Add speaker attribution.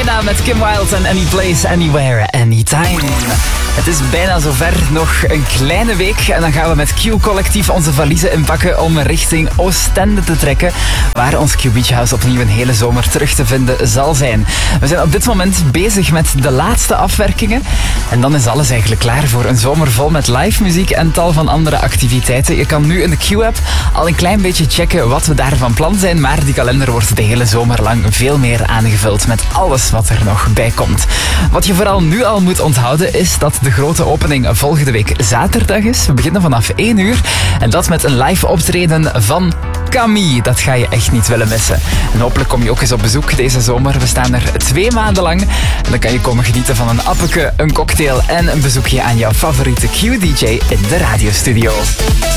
Speaker 1: Selena met Kim Wilde en Any Place, Anywhere, Anytime. Het is bijna zover, nog een kleine week en dan gaan we met Q-collectief onze valiezen inpakken om richting Oostende te trekken, waar ons Q Beach House opnieuw een hele zomer terug te vinden zal zijn. We zijn op dit moment bezig met de laatste afwerkingen en dan is alles eigenlijk klaar voor een zomer vol met live muziek en tal van andere activiteiten. Je kan nu in de Q-app al een klein beetje checken wat we daar van plan zijn, maar die kalender wordt de hele zomer lang veel meer aangevuld met alles wat er nog bij komt. Wat je vooral nu al moet onthouden is dat de grote opening volgende week zaterdag is. We beginnen vanaf 1 uur en dat met een live optreden van Camille. Dat ga je echt niet willen missen. En hopelijk kom je ook eens op bezoek deze zomer. We staan er 2 maanden lang en dan kan je komen genieten van een appeke, een cocktail en een bezoekje aan jouw favoriete Q-DJ in de radiostudio.